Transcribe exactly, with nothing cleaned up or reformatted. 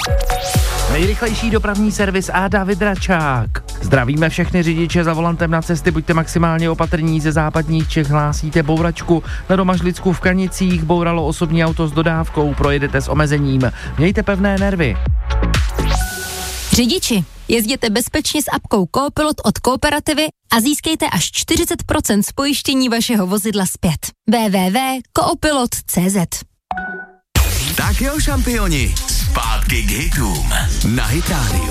Nejrychlejší dopravní servis a David Račák. Zdravíme všechny řidiče za volantem na cesty, buďte maximálně opatrní, ze západních Čech hlásíte bouračku, na Domažlicku v Kanicích bouralo osobní auto s dodávkou, projedete s omezením. Mějte pevné nervy. Řidiči, jezděte bezpečně s apkou Coopilot od Kooperativy a získejte až čtyřicet procent z pojištění vašeho vozidla zpět. w w w tečka coopilot tečka c z Tak jo, šampioni, zpátky k hitům na Hit Radio.